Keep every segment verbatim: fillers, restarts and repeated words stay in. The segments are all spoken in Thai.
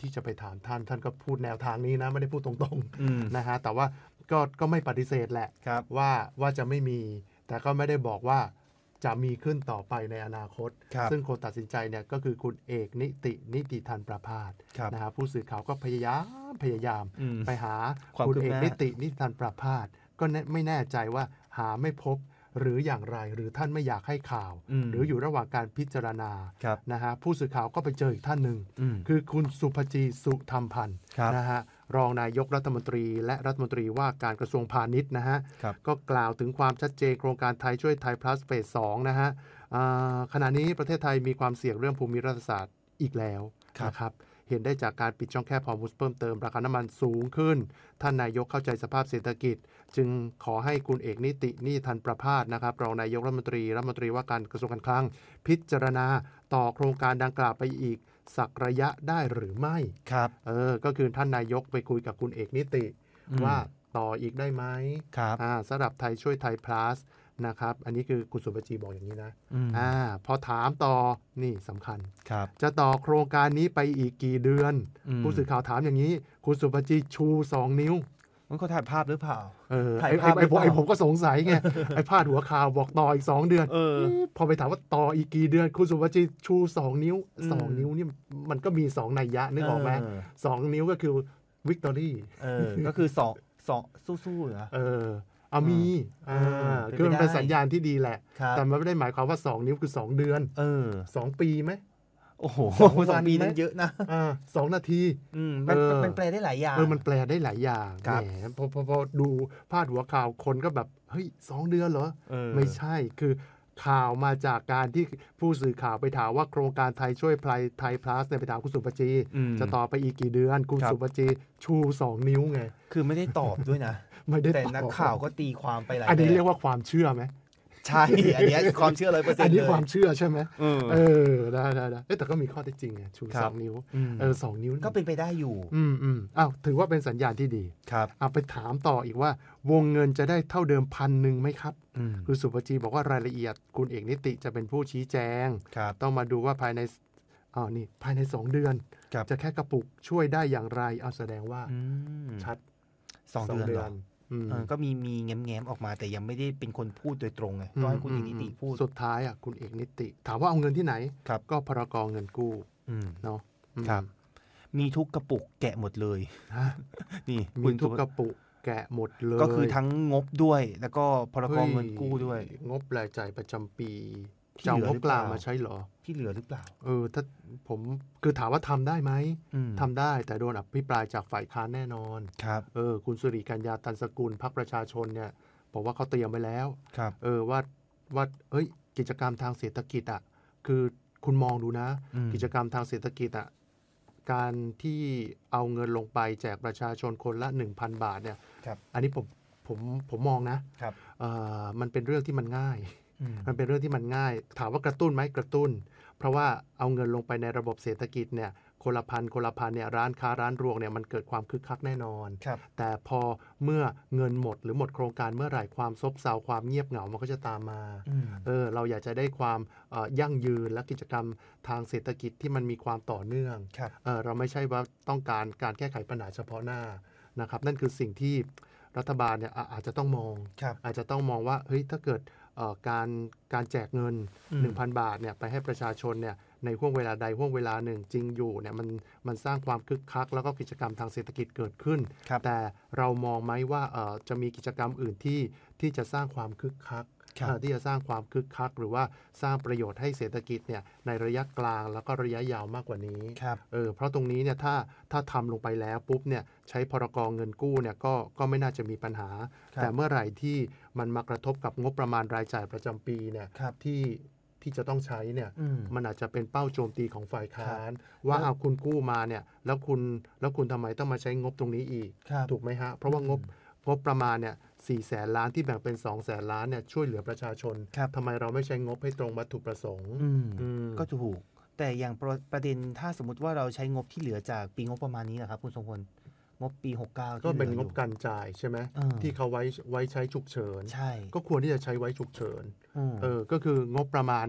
ที่จะไปถามท่านท่านก็พูดแนวทางนี้นะไม่ได้พูดตรงๆนะฮะแต่ว่าก็ก็ไม่ปฏิเสธแหละว่าว่าจะไม่มีแต่ก็ไม่ได้บอกว่าจะมีขึ้นต่อไปในอนาคตซึ่งคนตัดสินใจเนี่ยก็คือคุณเอกนิตินิติธันประภาสนะฮะผู้สื่อข่าวก็พยายามพยายามไปหาคุณเอกนิตินิติธันประภาสก็ไม่แน่ใจว่าหาไม่พบหรืออย่างไรหรือท่านไม่อยากให้ข่าวหรืออยู่ระหว่างการพิจารณานะฮะผู้สื่อข่าวก็ไปเจออีกท่านหนึ่งคือคุณสุภจีสุธรรมพันธ์นะฮะรองนายกรัฐมนตรีและรัฐมนตรีว่าการกระทรวงพาณิชย์นะฮะก็กล่าวถึงความชัดเจนโครงการไทยช่วยไทย plus เฟสสองนะฮะขณะนี้ประเทศไทยมีความเสี่ยงเรื่องภูมิรัฐศาสตร์อีกแล้วนะครับเห็นได้จากการปิดช่องแคบฮอร์มุซเพิ่มเติมราคาน้ำมันสูงขึ้นท่านนายกเข้าใจสภาพเศรษฐกิจจึงขอให้คุณเอกนิตินิติธันประภาสนะครับรองนายกรัฐมนตรีรัฐมนตรีว่าการกระทรวงการคลังพิจารณาต่อโครงการดังกล่าวไปอีกสักระยะได้หรือไม่ครับเออก็คือท่านนายกไปคุยกับคุณเอกนิติว่าต่ออีกได้ไหมครับอ่าสำหรับไทยช่วยไทย plusนะครับอันนี้คือคุณสุภจีบอกอย่างนี้นะอ่าพอถามต่อนี่สำคัญครับจะต่อโครงการนี้ไปอีกกี่เดือนผู้สื่อข่าวถามอย่างนี้คุณสุภจีชูสองนิ้วมันเขาถ่ายภาพหรือเปล่าเออไอ้ไอ้ไอ้ผมก็สงสัยไงไอ้พาดหัวข่าวบอกต่ออีกสองเดือนเออพอไปถามว่าต่ออีกกี่เดือนคุณสุภจีชูสองนิ้วสองนิ้วนี่มันก็มีสองนัยยะนึกออกไหมสองนิ้วก็คือวิกตอรี่เออก็คือสองสองสู้ๆเหรอเออเอามีอ่าคือมันเป็นสัญญาณที่ดีแหละแต่มันไม่ได้หมายความว่าสองนิ้วคือสองเดือนเออสองปีไหมโอ้โหสองปีนั้นเยอะนะอ่าสองนาทีอืมมันมันแปลได้หลายอย่างเออมันแปลได้หลายอย่างแหมพอพอพอดูพาดหัวข่าวคนก็แบบเฮ้ยสองเดือนเหรอไม่ใช่คือข่าวมาจากการที่ผู้สื่อข่าวไปถามว่าโครงการไทยช่วยไทย plus เนี่ยไปถามคุณสุภจีจะต่อไปอีกกี่เดือนคุณสุภจีชูสองนิ้วไงคือไม่ได้ตอบด้วยนะไม่ได้แต่นักข่าวก็ตีความไปหลายอันนี้เรียกว่าความเชื่อไหมใช่อันนี้ความเชื่อ ร้อยเปอร์เซ็นต์อันนี้ความเชื่อใช่ไหมเออได้ได้ได้แต่ก็มีข้อเท็จจริงไงชูสองนิ้วเออสองนิ้วก็เป็นไปได้อยู่อืมอืมอ้าวถือว่าเป็นสัญญาณที่ดีครับเอาไปถามต่ออีกว่าวงเงินจะได้เท่าเดิมพันหนึ่งไหมครับคือสุภจีบอกว่ารายละเอียดคุณเอกนิติจะเป็นผู้ชี้แจงต้องมาดูว่าภายในอ๋อนี่ภายในสองเดือนจะแค่กระปุกช่วยได้อย่างไรเอาแสดงว่าชัดสองเดือนก็มีมีแง้มๆออกมาแต่ยังไม่ได้เป็นคนพูดโดยตรงไงก็ให้คุณเอกนิติพูดสุดท้ายอ่ะคุณเอกนิติถามว่าเอาเงินที่ไหนก็พรก.เงินกู้เนาะครับมีทุกกระปุกแกะหมดเลยนี่มีทุกกระปุกแกะหมดเลยก็คือทั้งงบด้วยแล้วก็พรก.เงินกู้ด้วยงบรายจ่ายประจำปีจะเอางบกลางมาใช้เหรอที่เหลือหรือเปล่าเออถ้าผมคือถามว่าทำได้ไหมทำได้แต่โดนอภิปรายจากฝ่ายค้านแน่นอนครับเออคุณสุริกัญญาตันสกุลพรรคประชาชนเนี่ยบอกว่าเขาเตรียมไว้แล้วครับเออว่าว่าเอ้ยกิจกรรมทางเศรษฐกิจอ่ะคือคุณมองดูนะกิจกรรมทางเศรษฐกิจอ่ะการที่เอาเงินลงไปแจกประชาชนคนละ หนึ่งพัน บาทเนี่ยอันนี้ผมผมผมมองนะครับเออมันเป็นเรื่องที่มันง่ายมันเป็นเรื่องที่มันง่ายถามว่ากระตุ้นไหมกระตุ้นเพราะว่าเอาเงินลงไปในระบบเศรษฐกิจเนี่ยคนละพันคนละพันเนี่ยร้านค้าร้านรวงเนี่ยมันเกิดความคึกคักแน่นอนแต่พอเมื่อเงินหมดหรือหมดโครงการเมื่อไหร่ความซบเซาความเงียบเหงามันก็จะตามมาเออเราอยากจะได้ความยั่งยืนและกิจกรรมทางเศรษฐกิจที่มันมีความต่อเนื่องเออเราไม่ใช่ว่าต้องการการแก้ไขปัญหาเฉพาะหน้านะครับนั่นคือสิ่งที่รัฐบาลเนี่ยอาจจะต้องมองอาจจะต้องมองว่าเฮ้ยถ้าเกิดการการแจกเงิน หนึ่งพัน บาทเนี่ยไปให้ประชาชนเนี่ยในห่วงเวลาใดห่วงเวลาหนึ่งจริงอยู่เนี่ยมันมันสร้างความคึกคักแล้วก็กิจกรรมทางเศรษฐกิจเกิดขึ้นแต่เรามองไหมว่าจะมีกิจกรรมอื่นที่ที่จะสร้างความคึกคักที่จะสร้างความคึกคักหรือว่าสร้างประโยชน์ให้เศรษฐกิจเนี่ยในระยะกลางแล้วก็ระยะยาวมากกว่านี้เออเพราะตรงนี้เนี่ยถ้าถ้าทำลงไปแล้วปุ๊บเนี่ยใช้พรก.เงินกู้เนี่ยก็ก็ไม่น่าจะมีปัญหาแต่เมื่อไหร่ที่มันมากระทบกับงบประมาณรายจ่ายประจำปีเนี่ยที่ที่จะต้องใช้เนี่ยมันอาจจะเป็นเป้าโจมตีของฝ่ายค้านว่าเอาคุณกู้มาเนี่ยแล้วคุณแล้วคุณทำไมต้องมาใช้งบตรงนี้อีกถูกไหมฮะเพราะว่างบงบประมาณเนี่ยสี่แสนล้านที่แบ่งเป็นสองแสนล้านเนี่ยช่วยเหลือประชาชนทำไมเราไม่ใช้งบให้ตรงวัตถุประสงค์ก็ถูกแต่อย่างประเด็นถ้าสมมติว่าเราใช้งบที่เหลือจากปีงบประมาณนี้นะครับคุณทรงพลงบปีหกสิบเก้าก็เป็นงบการจ่ายใช่ไหมที่เขาไว้ไว้ใช้ฉุกเฉินก็ควรที่จะใช้ไว้ฉุกเฉินเออก็คืองบประมาณเนี่ย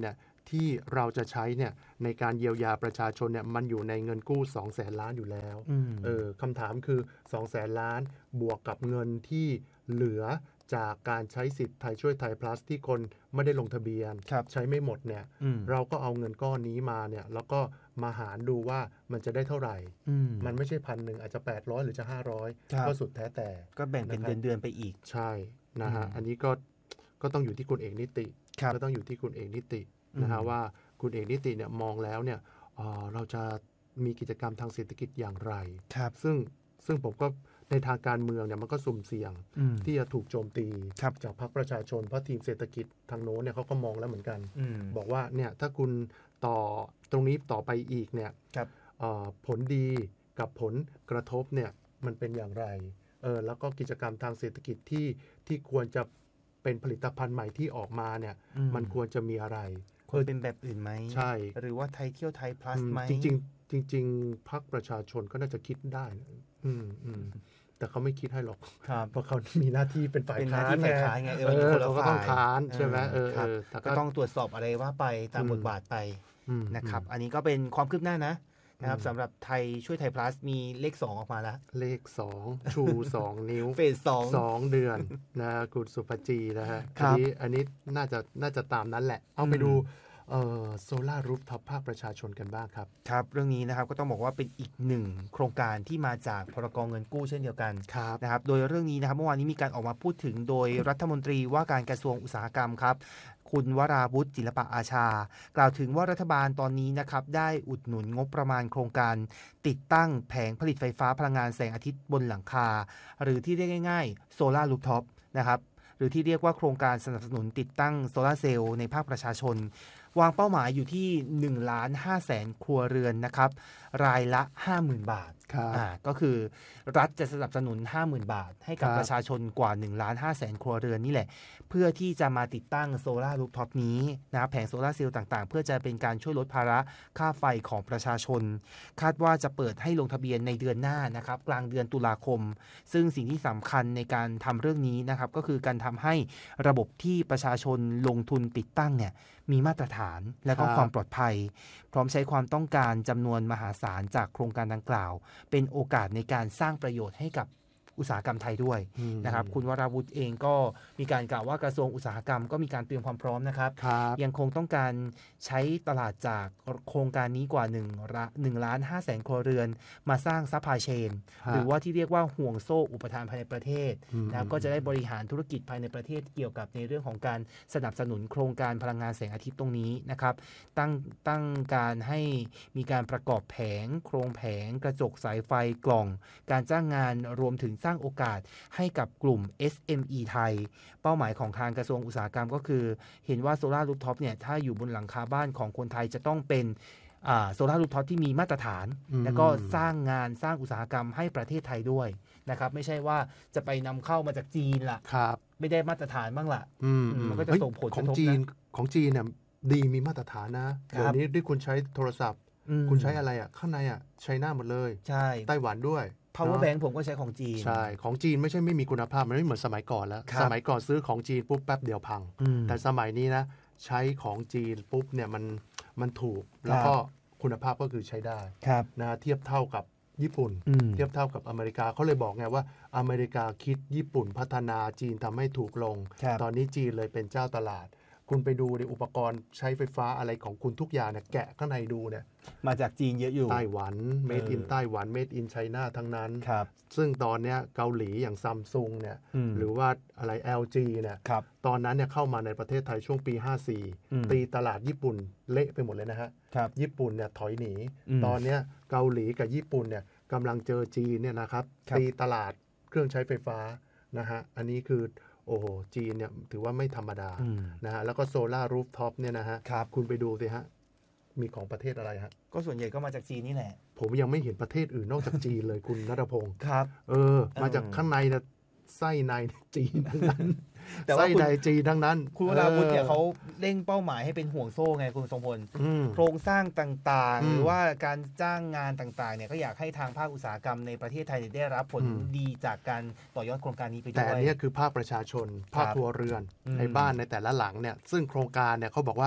ที่เราจะใช้เนี่ยในการเยียวยาประชาชนเนี่ยมันอยู่ในเงินกู้สองแสนล้านอยู่แล้วเออคำถามคือสองแสนล้านบวกกับเงินที่เหลือจากการใช้สิทธิ์ไทยช่วยไทย plus ที่คนไม่ได้ลงทะเบียนใช้ไม่หมดเนี่ยเราก็เอาเงินก้อนนี้มาเนี่ยแล้วก็มาหารดูว่ามันจะได้เท่าไหร่มันไม่ใช่พันหนึ่งอาจจะแปดร้อยหรือจะห้าร้อยก็สุดแท้แต่ก็แบ่งเป็นเดือนๆไปอีกใช่นะฮะอันนี้ก็ก็ต้องอยู่ที่คุณเอกนิติก็ต้องอยู่ที่คุณเอกนิตินะฮะว่าคุณเอกนิติเนี่ยมองแล้วเนี่ย เอ่อ เราจะมีกิจกรรมทางเศรษฐกิจอย่างไรซึ่งซึ่งผมก็ในทางการเมืองเนี่ยมันก็สุ่มเสี่ยงที่จะถูกโจมตีจากพรรคประชาชนเพราะทีมเศรษฐกิจทางโน้นเนี่ยเขาก็มองแล้วเหมือนกันบอกว่าเนี่ยถ้าคุณต่อตรงนี้ต่อไปอีกเนี่ยผลดีกับผลกระทบเนี่ยมันเป็นอย่างไรเออแล้วก็กิจกรรมทางเศรษฐกิจที่ที่ควรจะเป็นผลิตภัณฑ์ใหม่ที่ออกมาเนี่ยมันควรจะมีอะไรควรเป็นแบบอื่นไหมใช่หรือว่าไทยเที่ยวไทย plus ไหมจริงๆจริงๆพรรคประชาชนก็น่าจะคิดได้อืมอืมแต่เขาไม่คิดให้หรอกเพราะเขามีหน้าที่เป็นฝ่ายค้านไงเออเขาก็ต้องค้านใช่ไหมเออก็ต้องตรวจสอบอะไรว่าไปตามบทบาทไปนะครับอันนี้ก็เป็นความคืบหน้านะนะครับสำหรับไทยช่วยไทย plus มีเลขสองออกมาแล้วเลขสองชูสองนิ้วเฟสสองสองเดือนนะคุณสุภจีนะฮะอันนี้อันนี้น่าจะน่าจะตามนั้นแหละเอาไปดูโซล่ารูฟท็อปภาคประชาชนกันบ้างครับครับเรื่องนี้นะครับก็ต้องบอกว่าเป็นอีกหนึ่งโครงการที่มาจากพรก.เงินกู้เช่นเดียวกันนะครับโดยเรื่องนี้นะครับเมื่อวานนี้มีการออกมาพูดถึงโดยรัฐมนตรีว่าการกระทรวงอุตสาหกรรมครับคุณวราวุฒิจิรปะอาชากล่าวถึงว่ารัฐบาลตอนนี้นะครับได้อุดหนุนงบประมาณโครงการติดตั้งแผงผลิตไฟฟ้าพลังงานแสงอาทิตย์บนหลังคาหรือที่เรียกง่ายๆโซล่ารูฟท็อปนะครับหรือที่เรียกว่าโครงการสนับสนุนติดตั้งโซล่าเซลล์ในภาคประชาชนวางเป้าหมายอยู่ที่ หนึ่งล้านห้าแสน ครัวเรือนนะครับรายละ ห้าหมื่น บาทอ่าก็คือรัฐจะสนับสนุน ห้าหมื่น บาทให้กับประชาชนกว่า หนึ่งล้านห้าแสน ครัวเรือนนี่แหละเพื่อที่จะมาติดตั้งโซล่ารูฟท็อปนี้นะครับแผงโซล่าเซลล์ต่างๆเพื่อจะเป็นการช่วยลดภาระค่าไฟของประชาชนคาดว่าจะเปิดให้ลงทะเบียนในเดือนหน้านะครับกลางเดือนตุลาคมซึ่งสิ่งที่สำคัญในการทำเรื่องนี้นะครับก็คือการทำให้ระบบที่ประชาชนลงทุนติดตั้งเนี่ยมีมาตรฐานและก็ความปลอดภัยพร้อมใช้ความต้องการจำนวนมหาศาลจากโครงการดังกล่าวเป็นโอกาสในการสร้างประโยชน์ให้กับอุตสาหกรรมไทยด้วยนะครับคุณวราวุฒิเองก็มีการกล่าวว่ากระทรวงอุตสาหกรรมก็มีการเตรียมความพร้อมนะครับยังคงต้องการใช้ตลาดจากโครงการนี้กว่า1ล้านห้าแสนครัวเรือนมาสร้างซัพพลายเชนหรือว่าที่เรียกว่าห่วงโซ่อุปทานภายในประเทศนะครับก็จะได้บริหารธุรกิจภายในประเทศเกี่ยวกับในเรื่องของการสนับสนุนโครงการพลังงานแสงอาทิตย์ตรงนี้นะครับตั้งตั้งการให้มีการประกอบแผงโครงแผงกระจกสายไฟกล่องการจ้างงานรวมถึงสร้างโอกาสให้กับกลุ่ม เอส เอ็ม อี ไทยเป้าหมายของทางกระทรวงอุตสาหกรรมก็คือเห็นว่าโซล่ารูฟท็อปเนี่ยถ้าอยู่บนหลังคาบ้านของคนไทยจะต้องเป็นโซล่ารูฟท็อปที่มีมาตรฐานแล้วก็สร้างงานสร้างอุตสาหกรรมให้ประเทศไทยด้วยนะครับไม่ใช่ว่าจะไปนำเข้ามาจากจีนล่ะไม่ได้มาตรฐานบ้างล่ะมันก็จะส่งผลของจีนของจีนเนี่ยดีมีมาตรฐานนะเดี๋ยวนี้ด้วยคุณใช้โทรศัพท์คุณใช้อะไรอ่ะข้างในอ่ะไชน่าหมดเลยใช่ไต้หวันด้วย power bank ผมก็ใช้ของจีนใช่ของจีนไม่ใช่ไม่มีคุณภาพมันไม่เหมือนสมัยก่อนแล้วสมัยก่อนซื้อของจีนปุ๊บแป๊บเดียวพังแต่สมัยนี้นะใช้ของจีนปุ๊บเนี่ยมันมันถูกแล้วก็คุณภาพก็คือใช้ได้นะเทียบเท่ากับญี่ปุ่นเทียบเท่ากับอเมริกาเขาเลยบอกไงว่าอเมริกาคิดญี่ปุ่นพัฒนาจีนทำให้ถูกลงตอนนี้จีนเลยเป็นเจ้าตลาดคุณไปดูในอุปกรณ์ใช้ไฟฟ้าอะไรของคุณทุกอย่างเนี่ยแกะข้างในดูเนี่ยมาจากจีนเยอะอยู่ไต้หวัน made in ไต้หวัน made in China ทั้งนั้นซึ่งตอนนี้เกาหลีอย่างซัมซุงเนี่ยหรือว่าอะไร แอล จี เนี่ยตอนนั้นเนี่ยเข้ามาในประเทศไทยช่วงปีห้าสี่ตีตลาดญี่ปุ่นเละไปหมดเลยนะฮะญี่ปุ่นเนี่ยถอยหนีตอนนี้เกาหลีกับญี่ปุ่นเนี่ยกำลังเจอจีนเนี่ยนะครับตีตลาดเครื่องใช้ไฟฟ้านะฮะอันนี้คือโอ้โหจีนเนี่ยถือว่าไม่ธรรมดานะฮะแล้วก็โซล่ารูฟท็อปเนี่ยนะฮะคุณไปดูสิฮะมีของประเทศอะไรฮะก็ส่วนใหญ่ก็มาจากจีนนี่แหละผมยังไม่เห็นประเทศอื่นนอกจากจีนเลยคุณณัฐพงศ์ครับเออมาจากข้างในนะไส้ในจีนทั้งนั้นแต่ว่าไส้ในจีนทั้งนั้นคุณวราวุฒิเนี่ยเขาเร่งเป้าหมายให้เป็นห่วงโซ่ไงคุณทรงพลโครงสร้างต่างๆหรือว่าการจ้างงานต่างๆเนี่ยก็อยากให้ทางภาคอุตสาหกรรมในประเทศไทยได้รับผลดีจากการต่อยอดโครงการนี้ไปด้วยแต่อันนี้คือภาคประชาชนภาคครัวเรือนในบ้านในแต่ละหลังเนี่ยซึ่งโครงการเนี่ยเขาบอกว่า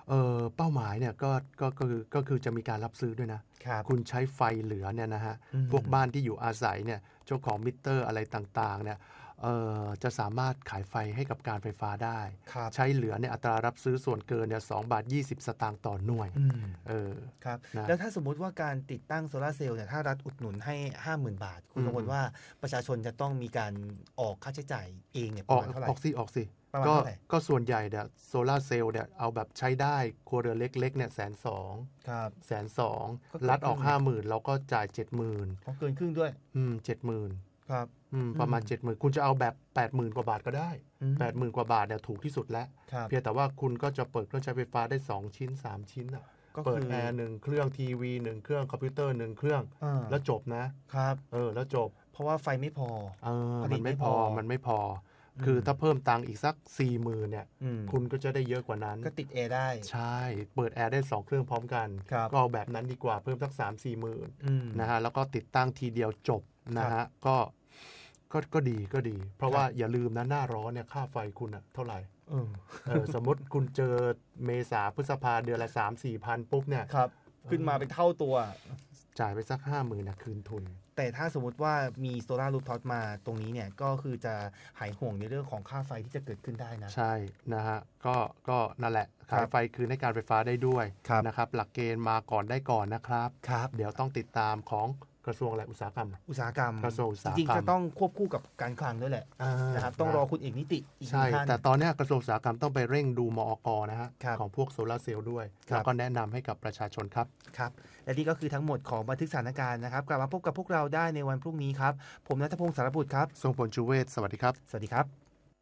เออเป้าหมายเนี่ยก็ก็ก็คือก็คือจะมีการรับซื้อด้วยนะคุณใช้ไฟเหลือเนี่ยนะฮะพวกบ้านที่อยู่อาศัยเนี่ยเจ้าของมิเตอร์อะไรต่างๆเนี่ยเอ่อจะสามารถขายไฟให้กับการไฟฟ้าได้ใช้เหลือเนี่ยอัตรารับซื้อส่วนเกินเนี่ยสองบาทยี่สิบสตางค์ต่อหน่วยเออครับแล้วถ้าสมมุติว่าการติดตั้งโซลาร์เซลล์เนี่ยถ้ารัฐอุดหนุนให้ ห้าหมื่น บาทคุณกังวลว่าประชาชนจะต้องมีการออกค่าใช้จ่ายเองเนี่ยประมาณเท่าไหร่ออกสิออกสิก็ก็ส่วนใหญ่เนี่ยโซลาร์เซลล์เนี่ยเอาแบบใช้ได้ครัวเรือนเล็กๆเนี่ยแสนสองแสนสองรัฐออกห้าหมื่นเราก็จ่ายเจ็ดหมื่นเกินครึ่งด้วยอืมเจ็ดหมื่นครับประมาณเจ็ดหมื่นคุณจะเอาแบบแปดหมื่นกว่าบาทก็ได้แปดหมื่นกว่าบาทเนี่ยถูกที่สุดแล้วเพียงแต่ว่าคุณก็จะเปิดเครื่องใช้ไฟฟ้าได้สองชิ้นสามชิ้นอ่ะเปิดแอร์หนึ่งเครื่องทีวีหนึ่งเครื่องคอมพิวเตอร์หนึ่งเครื่องแล้วจบนะครับเออแล้วจบเพราะว่าไฟไม่พอเออมันไม่พอมันไม่พอคือถ้าเพิ่มตังค์อีกสัก สี่หมื่น เนี่ยคุณก็จะได้เยอะกว่านั้นก็ติดแอร์ได้ใช่เปิดแอร์ได้สองเครื่องพร้อมกันก็เอาแบบนั้นดีกว่าเพิ่มสัก สามสี่หมื่นนะฮะแล้วก็ติดตั้งทีเดียวจบนะฮะก็ก็ก็ดีก็ดีเพราะว่าอย่าลืมนะหน้าร้อนเนี่ยค่าไฟคุณอะเท่าไหร่เออสมมติคุณเจอเมษาพฤษภาเดือนละ สามสี่พัน ปุ๊บเนี่ยขึ้นมาเป็นเท่าตัวจ่ายไปสัก ห้าหมื่น นะคืนทุนแต่ถ้าสมมุติว่ามีโซลาร์รูฟท็อปมาตรงนี้เนี่ยก็คือจะหายห่วงในเรื่องของค่าไฟที่จะเกิดขึ้นได้นะใช่นะฮะก็ก็นั่นแหละขายไฟคืนให้การไฟฟ้าได้ด้วยนะครับหลักเกณฑ์มาก่อนได้ก่อนนะครับเดี๋ยวต้องติดตามของกระทรวงอะไรอุตสาหกรรมอุตสาหกรรมกระทรวงอุตสาหกรรมจริงๆจะต้องควบคู่กับการคลังด้วยแหละนะครับต้องรอคุณเอกนิติอีกใช่แต่ตอนนี้กระทรวงอุตสาหกรรมต้องไปเร่งดูมอก.นะฮะของพวกโซลาร์เซลล์ด้วยแล้วก็แนะนำให้กับประชาชนครับครับและนี่ก็คือทั้งหมดของบันทึกสถานการณ์นะครับกลับมาพบกับพวกเราได้ในวันพรุ่งนี้ครับผมณัฐพงศ์สารบุตรครับทรงพลชูเวศสวัสดีครับสวัสดีครับ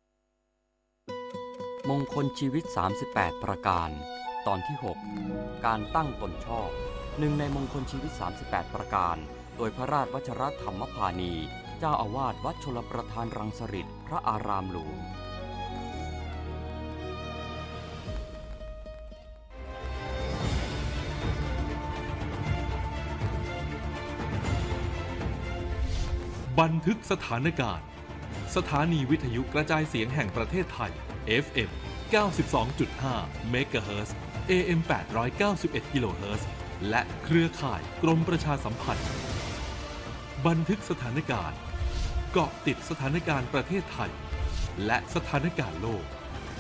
มงคลชีวิตสามสิบแปดประการตอนที่หกการตั้งตนชอบหนึ่งในมงคลชีวิตสามสิบแปดประการโดยพระราชวชรธรรมพานีเจ้าอาวาสวัดชลประทานรังสฤษพระอารามหลวงบันทึกสถานการณ์สถานีวิทยุกระจายเสียงแห่งประเทศไทย เอฟ เอ็ม เก้าสิบสองจุดห้า เมกะเฮิรตซ์ เอ เอ็ม แปดร้อยเก้าสิบเอ็ด กิโลเฮิรตซ์และเครือข่ายกรมประชาสัมพันธ์บันทึกสถานการณ์เกาะติดสถานการณ์ประเทศไทยและสถานการณ์โลก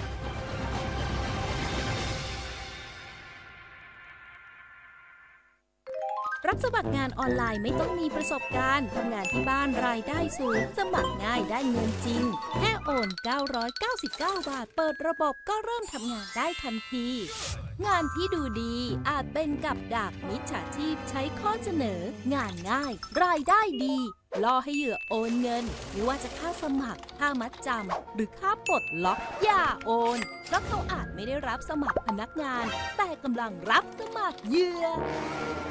รับสมัครงานออนไลน์ไม่ต้องมีประสบการณ์ทำงานที่บ้านรายได้สูงสมัครง่ายได้เงินจริงแค่โอนเก้าร้อยเก้าสิบเก้าบาทเปิดระบบก็เริ่มทำงานได้ทันทีงานที่ดูดีอาจเป็นกับดักมิจฉาชีพใช้ข้อเสนองานง่ายรายได้ดีล่อให้เหยื่อโอนเงินไม่ว่าจะค่าสมัครค่ามัดจำหรือค่าปลดล็อกอย่าโอนเพราะเขาอาจไม่ได้รับสมัครพนักงานแต่กำลังรับสมัครเหยื่อ